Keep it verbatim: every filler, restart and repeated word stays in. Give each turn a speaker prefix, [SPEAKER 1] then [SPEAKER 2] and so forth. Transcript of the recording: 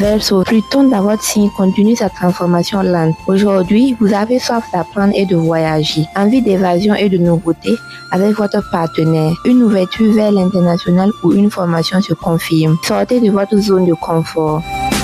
[SPEAKER 1] belle sauce. Plus tendre dans votre signe continue sa transformation lente. Aujourd'hui, vous avez soif d'apprendre et de voyager, envie d'évasion et de nouveautés avec votre partenaire, une ouverture vers l'international ou une formation se confirme. Sortez de votre zone de confort.